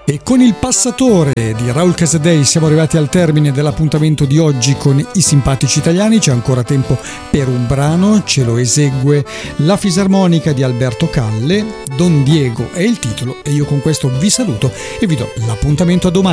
E con il passatore di Raul Casadei siamo arrivati al termine dell'appuntamento di oggi con i simpatici italiani. C'è ancora tempo per un brano, ce lo esegue la fisarmonica di Alberto Calle, Don Diego è il titolo, e io con questo vi saluto e vi do l'appuntamento a domani.